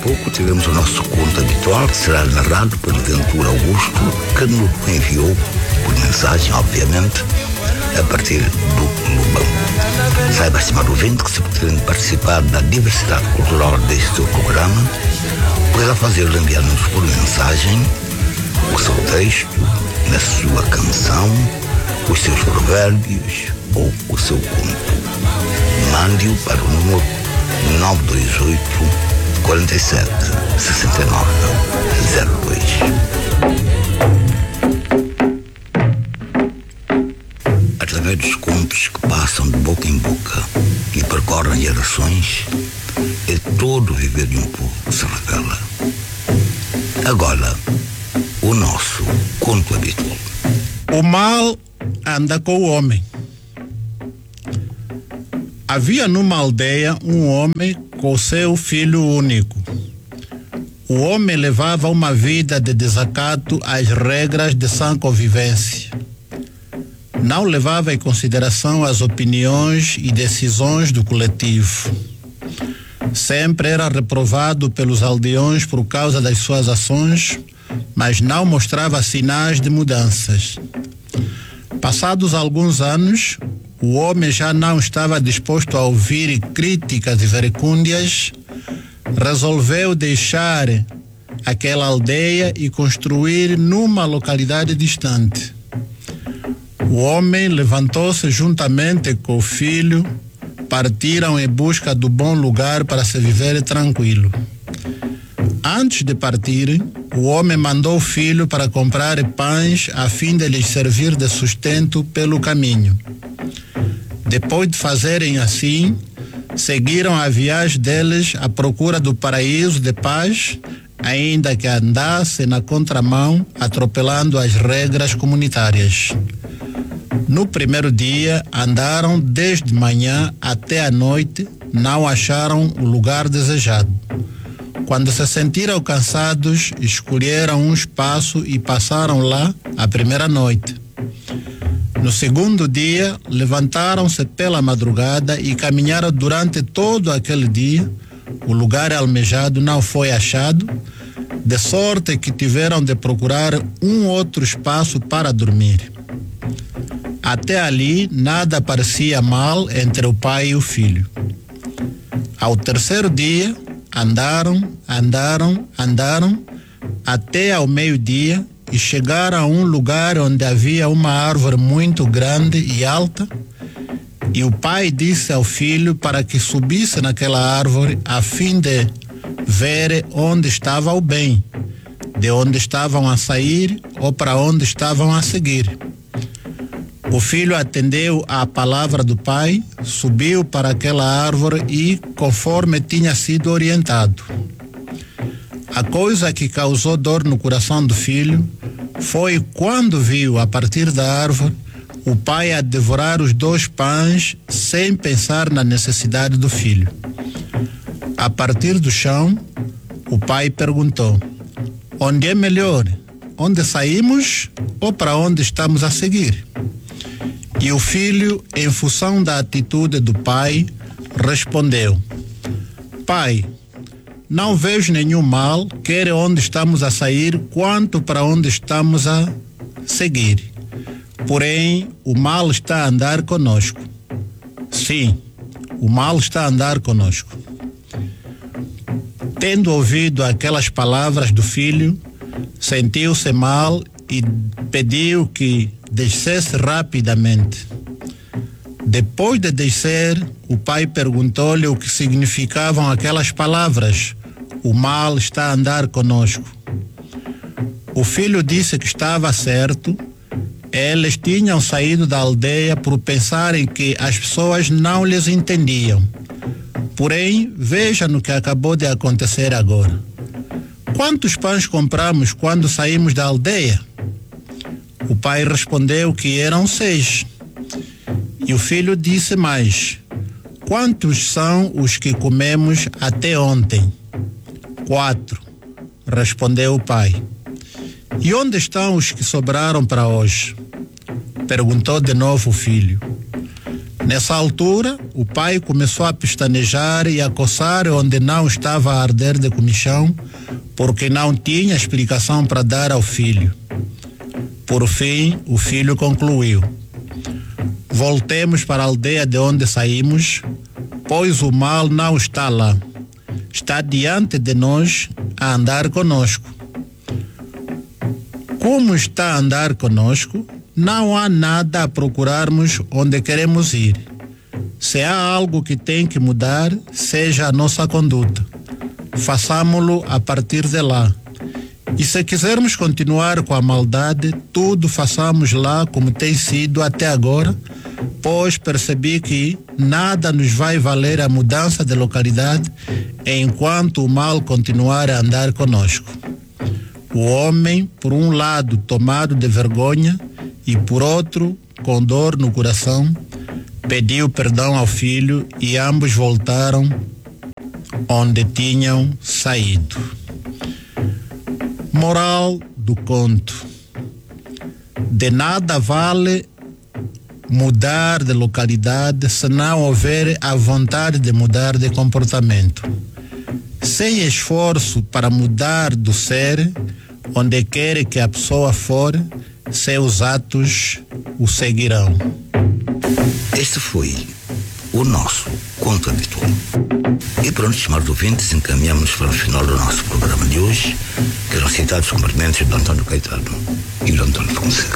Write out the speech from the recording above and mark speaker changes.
Speaker 1: pouco tivemos o nosso conto habitual, que será narrado pelo Ventura Augusto, que nos enviou por mensagem, obviamente, a partir do Lubão. Saiba, estimado ouvinte, que se pretende participar da diversidade cultural deste seu programa, poderá fazê-lo enviando-nos por mensagem o seu texto, a sua canção, os seus provérbios ou o seu conto. Mande-o para o número 928 47 69 02. Através dos contos que passam de boca em boca e percorrem gerações, é todo o viver de um povo que se revela. Agora, o nosso conto habitual.
Speaker 2: O mal anda com o homem. Havia numa aldeia um homem com seu filho único. O homem levava uma vida de desacato às regras de sã convivência. Não levava em consideração as opiniões e decisões do coletivo. Sempre era reprovado pelos aldeões por causa das suas ações, mas não mostrava sinais de mudanças. Passados alguns anos, o homem já não estava disposto a ouvir críticas e verecúndias, resolveu deixar aquela aldeia e construir numa localidade distante. O homem levantou-se juntamente com o filho, partiram em busca do bom lugar para se viver tranquilo. Antes de partirem, o homem mandou o filho para comprar pães a fim de lhes servir de sustento pelo caminho. Depois de fazerem assim, seguiram a viagem deles à procura do paraíso de paz, ainda que andassem na contramão, atropelando as regras comunitárias. No primeiro dia, andaram desde manhã até a noite, não acharam o lugar desejado. Quando se sentiram cansados, escolheram um espaço e passaram lá a primeira noite. No segundo dia, levantaram-se pela madrugada e caminharam durante todo aquele dia. O lugar almejado não foi achado, de sorte que tiveram de procurar um outro espaço para dormir. Até ali, nada parecia mal entre o pai e o filho. Ao terceiro dia, andaram, até ao meio-dia e chegaram a um lugar onde havia uma árvore muito grande e alta, e o pai disse ao filho para que subisse naquela árvore a fim de ver onde estava o bem, de onde estavam a sair ou para onde estavam a seguir. O filho atendeu à palavra do pai, subiu para aquela árvore e, conforme tinha sido orientado. A coisa que causou dor no coração do filho foi quando viu, a partir da árvore, o pai a devorar os 2 pães sem pensar na necessidade do filho. A partir do chão, o pai perguntou: onde é melhor? Onde saímos ou para onde estamos a seguir? E o filho, em função da atitude do pai, respondeu: pai, não vejo nenhum mal, quer onde estamos a sair, quanto para onde estamos a seguir. Porém, o mal está a andar conosco. Sim, o mal está a andar conosco. Tendo ouvido aquelas palavras do filho, sentiu-se mal e pediu que descesse rapidamente. Depois de descer, o pai perguntou-lhe o que significavam aquelas palavras: o mal está a andar conosco. O filho disse que estava certo. Eles tinham saído da aldeia por pensarem que as pessoas não lhes entendiam. Porém, veja no que acabou de acontecer agora. Quantos pães compramos quando saímos da aldeia? O pai respondeu que eram 6. E o filho disse mais: quantos são os que comemos até ontem? 4, respondeu o pai. E onde estão os que sobraram para hoje? Perguntou de novo o filho. Nessa altura, o pai começou a pestanejar e a coçar onde não estava a arder de comichão, porque não tinha explicação para dar ao filho. Por fim, o filho concluiu: voltemos para a aldeia de onde saímos, pois o mal não está lá. Está diante de nós a andar conosco. Como está a andar conosco, não há nada a procurarmos onde queremos ir. Se há algo que tem que mudar, seja a nossa conduta. Façamo-lo a partir de lá. E se quisermos continuar com a maldade, tudo façamos lá como tem sido até agora, pois percebi que nada nos vai valer a mudança de localidade enquanto o mal continuar a andar conosco. O homem, por um lado, tomado de vergonha, e por outro, com dor no coração, pediu perdão ao filho e ambos voltaram onde tinham saído. Moral do conto: de nada vale mudar de localidade se não houver a vontade de mudar de comportamento. Sem esforço para mudar do ser, onde quer que a pessoa for, seus atos o seguirão.
Speaker 1: Este foi o nosso conto habitual. E pronto, estimados ouvintes, encaminhamos para o final do nosso programa de hoje, que eram citados cumprimentos do Antônio Caetano e do Antônio Fonseca.